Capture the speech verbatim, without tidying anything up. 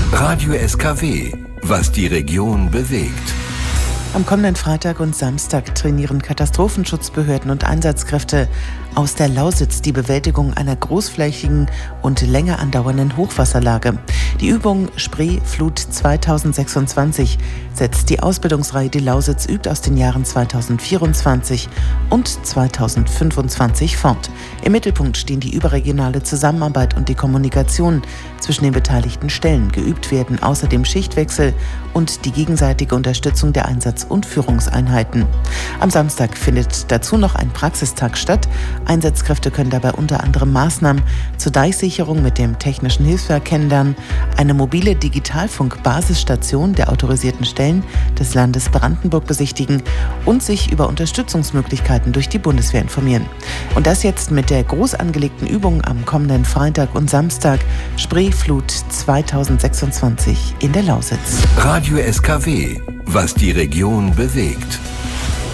Radio S K W, was die Region bewegt. Am kommenden Freitag und Samstag trainieren Katastrophenschutzbehörden und Einsatzkräfte aus der Lausitz die Bewältigung einer großflächigen und länger andauernden Hochwasserlage. Die Übung Spreeflut zweitausendsechsundzwanzig setzt die Ausbildungsreihe Die Lausitz übt aus den Jahren zweitausendvierundzwanzig und zweitausendfünfundzwanzig fort. Im Mittelpunkt stehen die überregionale Zusammenarbeit und die Kommunikation zwischen den beteiligten Stellen. Geübt werden außerdem Schichtwechsel und die gegenseitige Unterstützung der Einsatz- und Führungseinheiten. Am Samstag findet dazu noch ein Praxistag statt. Einsatzkräfte können dabei unter anderem Maßnahmen zur Deichsicherung mit dem Technischen Hilfswerk kennenlernen, eine mobile Digitalfunk-Basisstation der autorisierten Stellen des Landes Brandenburg besichtigen und sich über Unterstützungsmöglichkeiten durch die Bundeswehr informieren. Und das jetzt mit der groß angelegten Übung am kommenden Freitag und Samstag Spreeflut zweitausendsechsundzwanzig in der Lausitz. Radio S K W, was die Region bewegt.